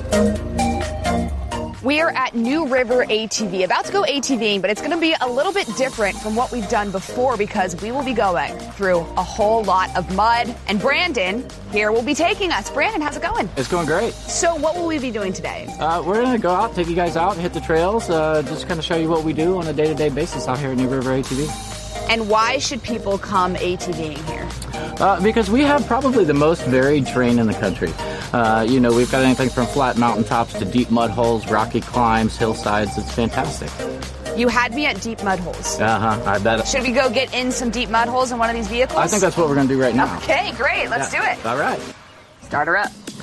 We are at New River ATV, about to go ATVing, but it's going to be a little bit different from what we've done before because we will be going through a whole lot of mud. And Brandon here will be taking us. Brandon, how's it going? It's going great. So what will we be doing today? We're going to go out, take you guys out, hit the trails, just kind of show you what we do on a day-to-day basis out here at New River ATV. And why should people come ATVing here? Because we have probably the most varied terrain in the country. We've got anything from flat mountaintops to deep mud holes, rocky climbs, hillsides. It's fantastic. You had me at deep mud holes. I bet. Should we go get in some deep mud holes in one of these vehicles? I think that's what we're going to do right now. Okay, great. Let's do it. All right. Start her up.